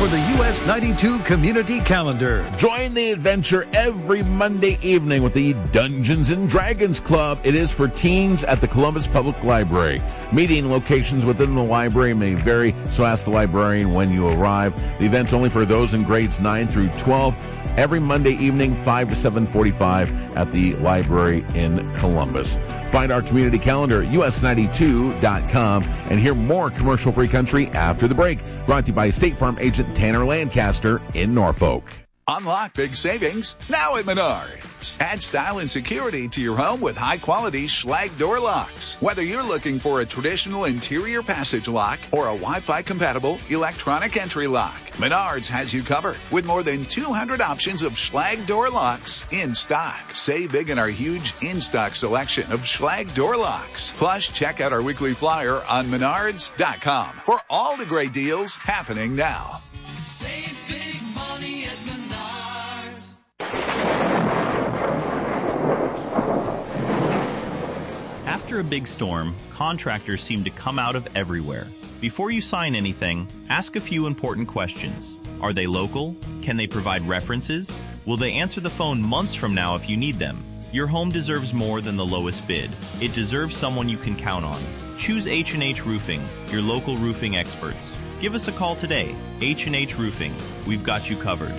for the US 92 Community Calendar. Join the adventure every Monday evening with the Dungeons and Dragons Club. It is for teens at the Columbus Public Library. Meeting locations within the library may vary, so ask the librarian when you arrive. The event's only for those in grades 9 through 12. Every Monday evening, 5 to 7:45 at the library in Columbus. Find our community calendar at us92.com and hear more commercial-free country after the break. Brought to you by State Farm agent Tanner Lancaster in Norfolk. Unlock big savings now at Menards. Add style and security to your home with high-quality Schlage door locks. Whether you're looking for a traditional interior passage lock or a Wi-Fi compatible electronic entry lock, Menards has you covered with more than 200 options of Schlage door locks in stock. Save big in our huge in-stock selection of Schlage door locks. Plus, check out our weekly flyer on Menards.com for all the great deals happening now. Save big money at Menards. After a big storm, contractors seem to come out of everywhere. Before you sign anything, ask a few important questions. Are they local? Can they provide references? Will they answer the phone months from now if you need them? Your home deserves more than the lowest bid. It deserves someone you can count on. Choose H&H Roofing, your local roofing experts. Give us a call today. H&H Roofing. We've got you covered.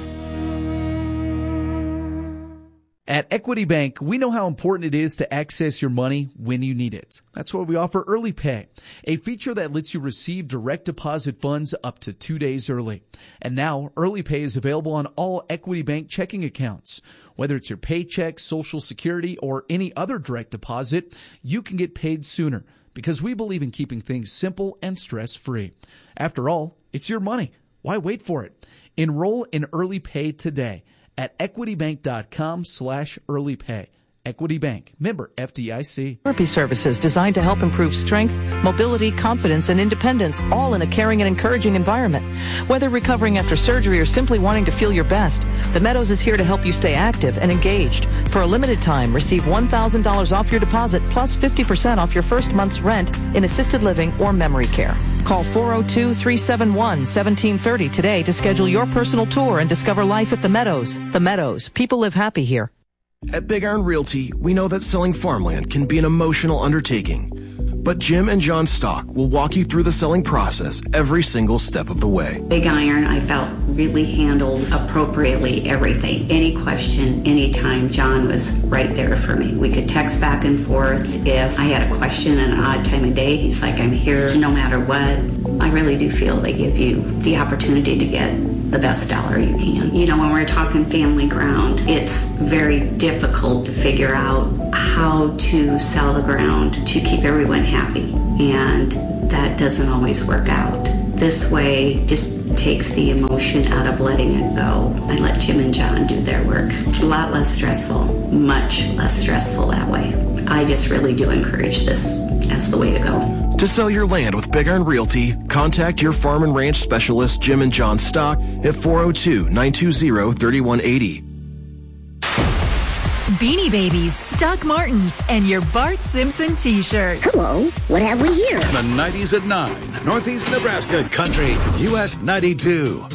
At Equity Bank, we know how important it is to access your money when you need it. That's why we offer Early Pay, a feature that lets you receive direct deposit funds up to 2 days early. And now, Early Pay is available on all Equity Bank checking accounts. Whether it's your paycheck, Social Security, or any other direct deposit, you can get paid sooner because we believe in keeping things simple and stress-free. After all, it's your money. Why wait for it? Enroll in Early Pay today at equitybank.com/earlypay. Equity Bank, member FDIC. Therapy services designed to help improve strength, mobility, confidence, and independence, all in a caring and encouraging environment. Whether recovering after surgery or simply wanting to feel your best, The Meadows is here to help you stay active and engaged. For a limited time, receive $1,000 off your deposit plus 50% off your first month's rent in assisted living or memory care. Call 402-371-1730 today to schedule your personal tour and discover life at The Meadows. The Meadows. People live happy here. At Big Iron Realty, we know that selling farmland can be an emotional undertaking. But Jim and John Stock will walk you through the selling process every single step of the way. Big Iron, I felt, really handled appropriately everything. Any question, anytime, John was right there for me. We could text back and forth. If I had a question at an odd time of day, he's like, I'm here no matter what. I really do feel they give you the opportunity to get the best dollar you can. You know, when we're talking family ground, it's very difficult to figure out how to sell the ground to keep everyone happy, and that doesn't always work out. This way just takes the emotion out of letting it go and let Jim and John do their work. A lot less stressful, much less stressful that way. I just really do encourage this as the way to go. To sell your land with Big Iron Realty, contact your farm and ranch specialist, Jim and John Stock, at 402-920-3180. Beanie Babies, Doc Martens, and your Bart Simpson t-shirt. Hello, what have we here? The 90s at 9, Northeast Nebraska Country, US 92.